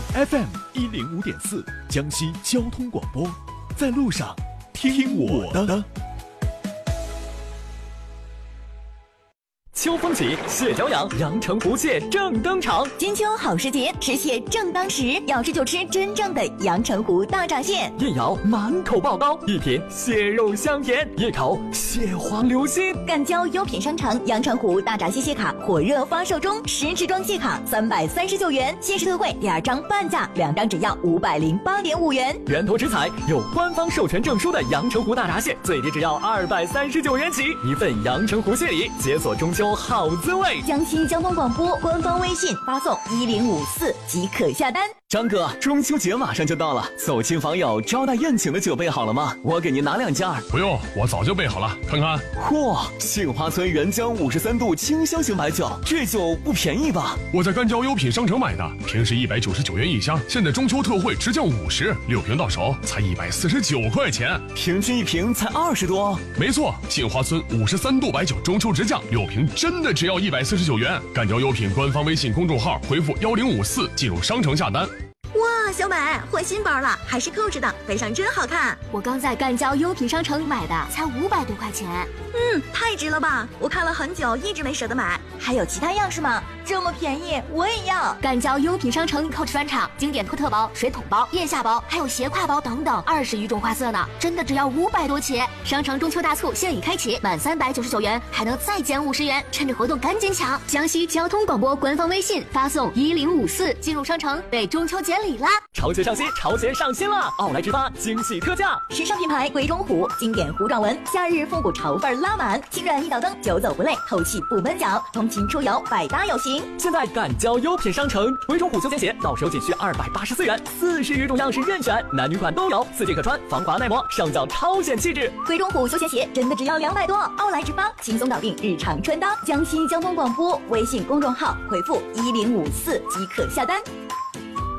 FM105.4，江西交通广播，在路上听我的。 秋风起，蟹脚痒，阳澄湖蟹正登场。 金秋好时节，吃蟹正当时，要吃就吃真正的阳澄湖大闸蟹。 一咬满口爆膏，一品蟹肉香甜，一口蟹黄流心。 赣交优品商城阳澄湖大闸蟹蟹卡火热发售中，10支装蟹卡339元，限时特惠，2张半价，2张只要508.5元。 源头直采，有官方授权证书的阳澄湖大闸蟹，最低只要239元起，一份阳澄湖蟹礼，解锁中秋好滋味。 江西交通广播官方微信发送1054即可下单。 张哥，中秋节马上就到了，走亲访友、招待宴请的酒备好了吗？我给您拿2件。 不用，我早就备好了，看看。 嚯，杏花村原浆53度清香型白酒，这酒不便宜吧？ 我在赣交优品商城买的，平时199元一箱，现在中秋特惠直降50，6瓶到手才149块钱， 平均1瓶才20多。 没错，杏花村53度白酒中秋直降，6瓶真的只要149元。赣交优品官方微信公众号回复1054进入商城下单。 哇，小美换新包了，还是扣着的，背上真好看。 我刚在赣交优品商城买的，才500多块钱。 太值了吧！我看了很久，一直没舍得买。还有其他样式吗？这么便宜，我也要。 赣交优品商城Coach专场经典托特包、水桶包、腋下包，还有斜挎包等等，20余种花色呢，真的只要500多起。商城中秋大促现已开启，满399元还能再减50元，趁着活动赶紧抢！江西交通广播官方微信发送1054进入商城，备中秋节礼啦！ 潮鞋上新，潮鞋上新了！奥莱直发惊喜特价， 时尚品牌鬼冢虎经典糊状纹，夏日复古潮范拉满，轻软一脚蹬，久走不累，透气不闷脚，通勤出游百搭有型。 现在赣交优品商城，鬼冢虎休闲鞋到手仅需284元，40余种样式任选，男女款都有，4季可穿，防滑耐磨，上脚超显气质。 鬼冢虎休闲鞋真的只要200多，奥莱直发轻松搞定日常穿搭。江西交通广播微信公众号回复1054即可下单。